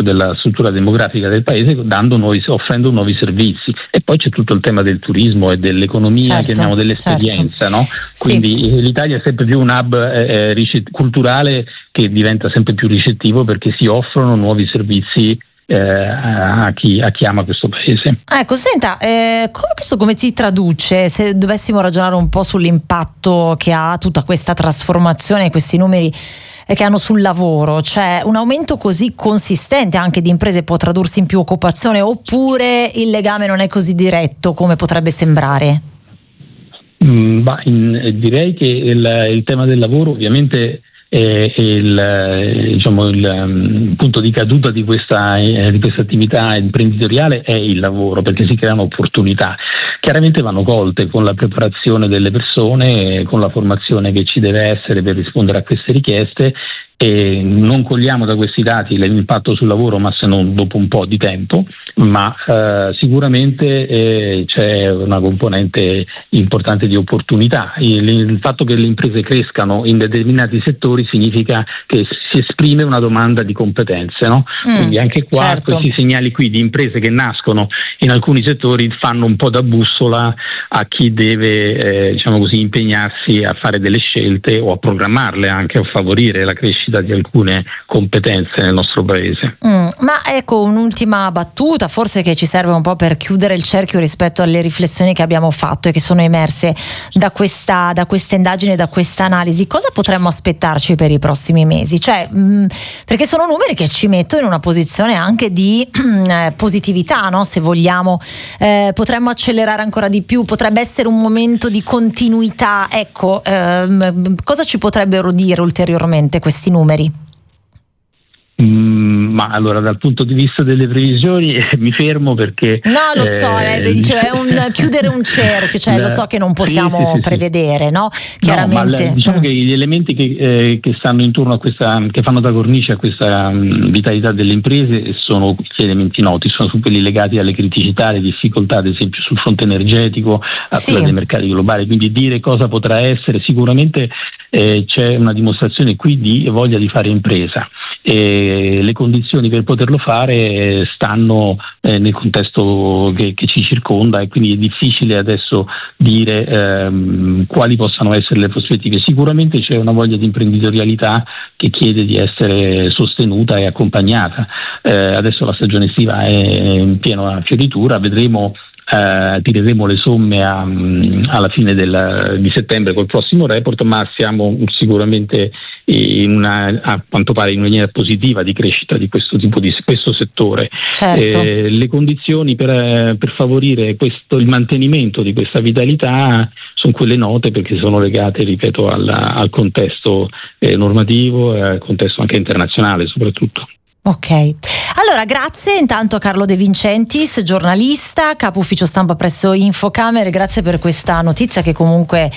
della struttura demografica del paese, offrendo nuovi servizi. E poi c'è tutto il tema del turismo e dell'economia, chiamiamo dell'esperienza, no? Quindi l'Italia è sempre più un hub culturale che diventa sempre più ricettivo, perché si offrono nuovi servizi a chi ama questo paese. Ecco, senta, questo come si traduce, se dovessimo ragionare un po' sull'impatto che ha tutta questa trasformazione, questi numeri che hanno sul lavoro? Cioè, un aumento così consistente anche di imprese può tradursi in più occupazione, oppure il legame non è così diretto come potrebbe sembrare? Direi che il tema del lavoro ovviamente il punto di caduta di questa attività imprenditoriale è il lavoro, perché si creano opportunità. Chiaramente vanno colte con la preparazione delle persone, con la formazione che ci deve essere per rispondere a queste richieste, e non cogliamo da questi dati l'impatto sul lavoro, ma se non dopo un po' di tempo, ma sicuramente c'è una componente importante di opportunità. Il fatto che le imprese crescano in determinati settori significa che si esprime una domanda di competenze, no? Quindi anche qua questi segnali qui di imprese che nascono in alcuni settori fanno un po' da bussola a chi deve impegnarsi a fare delle scelte o a programmarle, anche a favorire la crescita di alcune competenze nel nostro paese. Ma ecco, un'ultima battuta forse che ci serve un po' per chiudere il cerchio rispetto alle riflessioni che abbiamo fatto e che sono emerse da questa indagine, da questa analisi. Cosa potremmo aspettarci per i prossimi mesi? Cioè, perché sono numeri che ci mettono in una posizione anche di positività, no? Se vogliamo, potremmo accelerare ancora di più, potrebbe essere un momento di continuità. Ecco, cosa ci potrebbero dire ulteriormente questi numeri? Ma allora, dal punto di vista delle previsioni mi fermo, perché lo so, è un chiudere un cerchio, cioè lo so che non possiamo prevedere, no? Chiaramente. No, ma diciamo che gli elementi che stanno intorno a questa, che fanno da cornice a questa vitalità delle imprese, sono questi elementi noti, sono quelli legati alle criticità, alle difficoltà, ad esempio sul fronte energetico, a quella dei mercati globali. Quindi dire cosa potrà essere, sicuramente c'è una dimostrazione qui di voglia di fare impresa. Le condizioni per poterlo fare stanno nel contesto che ci circonda, e quindi è difficile adesso dire quali possano essere le prospettive. Sicuramente c'è una voglia di imprenditorialità che chiede di essere sostenuta e accompagnata. Adesso la stagione estiva è in piena fioritura, vedremo. Tireremo le somme alla fine di settembre col prossimo report, ma siamo sicuramente a quanto pare in una linea positiva di crescita di questo tipo di questo settore. Le condizioni per favorire il mantenimento di questa vitalità sono quelle note, perché sono legate, ripeto, al contesto normativo e al contesto anche internazionale soprattutto. Ok, allora grazie intanto a Carlo De Vincentis, giornalista, capo ufficio stampa presso Infocamere, grazie per questa notizia che comunque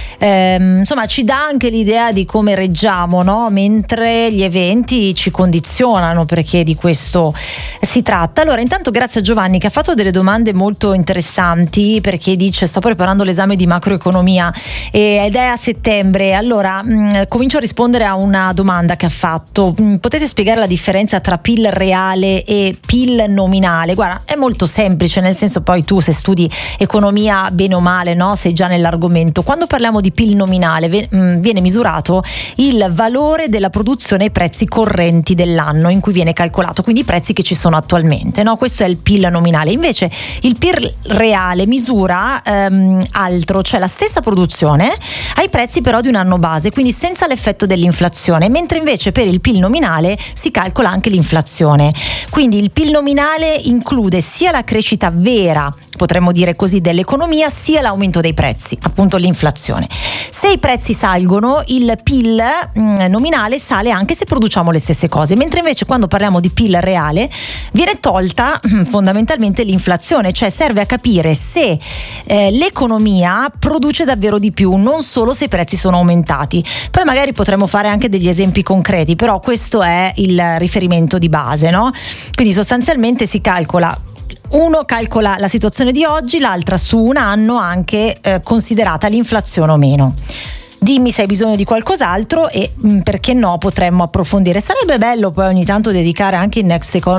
ci dà anche l'idea di come reggiamo, no? Mentre gli eventi ci condizionano, perché di questo si tratta. Allora intanto grazie a Giovanni, che ha fatto delle domande molto interessanti, perché dice: sto preparando l'esame di macroeconomia ed è a settembre. Allora comincio a rispondere a una domanda che ha fatto: potete spiegare la differenza tra PIL reale e PIL nominale? Guarda, è molto semplice, nel senso, poi tu, se studi economia bene o male, no, sei già nell'argomento. Quando parliamo di PIL nominale viene misurato il valore della produzione ai prezzi correnti dell'anno in cui viene calcolato, quindi i prezzi che ci sono attualmente, no? Questo è il PIL nominale. Invece il PIL reale misura altro, cioè la stessa produzione ai prezzi però di un anno base, quindi senza l'effetto dell'inflazione, mentre invece per il PIL nominale si calcola anche l'inflazione. Quindi il PIL nominale include sia la crescita vera, potremmo dire così, dell'economia, sia l'aumento dei prezzi, appunto l'inflazione. Se i prezzi salgono, il PIL nominale sale anche se produciamo le stesse cose, mentre invece quando parliamo di PIL reale viene tolta fondamentalmente l'inflazione, cioè serve a capire se l'economia produce davvero di più, non solo se i prezzi sono aumentati. Poi magari potremmo fare anche degli esempi concreti, però questo è il riferimento di base, no? Quindi sostanzialmente si calcola, uno calcola la situazione di oggi, l'altra su un anno, anche considerata l'inflazione o meno. Dimmi se hai bisogno di qualcos'altro e perché no, potremmo approfondire. Sarebbe bello poi ogni tanto dedicare anche in Next Economy